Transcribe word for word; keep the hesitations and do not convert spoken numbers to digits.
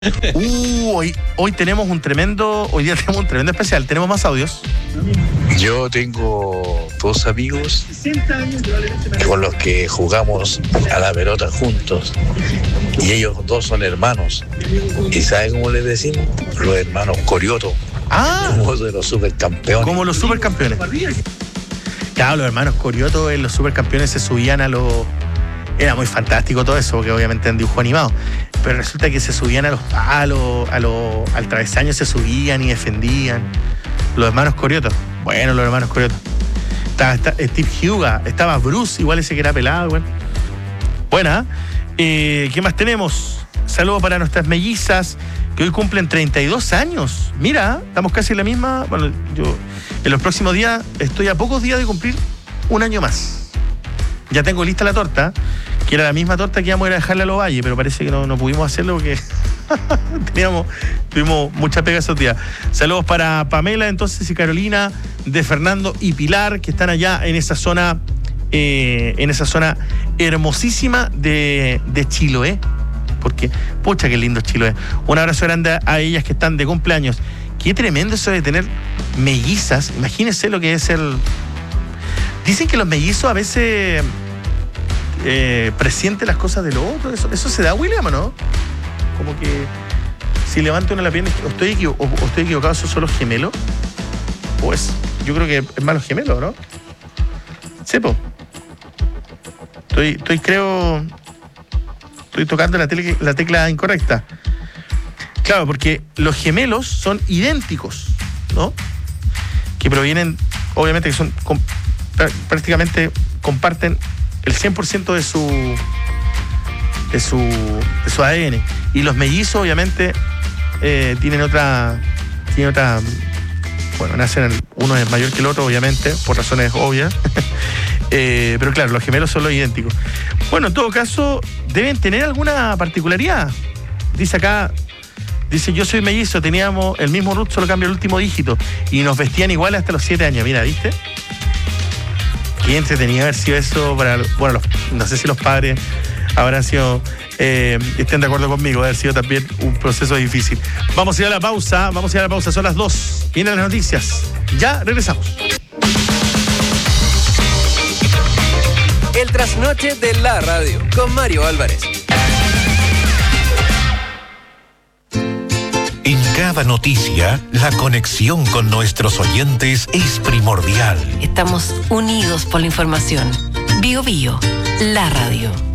Uh, hoy, hoy tenemos un tremendo, hoy día tenemos un tremendo especial, tenemos más audios. Yo tengo dos amigos con los que jugamos a la pelota juntos y ellos dos son hermanos. ¿Y saben cómo les decimos? Los hermanos Corioto. Ah, como de los supercampeones. Como los supercampeones. Claro, los hermanos Corioto en los supercampeones se subían a los... Era muy fantástico todo eso, porque obviamente en dibujo animado. Pero resulta que se subían a los palos, a los, al travesaño se subían y defendían. Los hermanos Corioto. Bueno, los hermanos Corioto. Estaba, estaba Steve Huga, estaba Bruce, igual ese que era pelado, bueno. Buena. Eh, ¿Qué más tenemos? Saludos para nuestras mellizas, que hoy cumplen treinta y dos años. Mira, estamos casi en la misma. Bueno, yo en los próximos días estoy a pocos días de cumplir un año más. Ya tengo lista la torta, que era la misma torta que íbamos a ir a dejarle a los Valles, pero parece que no, no pudimos hacerlo porque teníamos, tuvimos mucha pega esos días. Saludos para Pamela entonces y Carolina, de Fernando y Pilar, que están allá en esa zona, eh, en esa zona hermosísima de, de Chiloé. Porque, pucha, qué lindo Chiloé. Un abrazo grande a ellas que están de cumpleaños. Qué tremendo eso de tener mellizas. Imagínense lo que es el... Dicen que los mellizos a veces eh, presienten las cosas de lo otro. ¿Eso, eso se da, William, o no? Como que si levanta uno la pierna, ¿o estoy, equivo- o, o estoy equivocado, esos son los gemelos? Pues yo creo que es más los gemelos, ¿no? Sepo. Estoy, estoy creo... Estoy tocando la, tele, la tecla incorrecta. Claro, porque los gemelos son idénticos, ¿no? Que provienen, obviamente, que son... Com- prácticamente comparten el cien por ciento de su de su de su A D N, y los mellizos obviamente eh, tienen otra tienen otra bueno, nacen, uno es mayor que el otro obviamente por razones obvias. eh, pero claro, los gemelos son los idénticos. Bueno, en todo caso deben tener alguna particularidad. Dice acá, dice: yo soy mellizo, teníamos el mismo root, solo cambia el último dígito y nos vestían igual hasta los siete años. Mira, ¿viste? Qué entretenido haber sido eso para, bueno, los, no sé si los padres habrán sido, eh, estén de acuerdo conmigo, haber sido también un proceso difícil. Vamos a ir a la pausa, vamos a ir a la pausa, son las dos. Vienen las noticias. Ya regresamos. El trasnoche de la radio con Mario Álvarez. En cada noticia, la conexión con nuestros oyentes es primordial. Estamos unidos por la información. Bio Bio, la radio.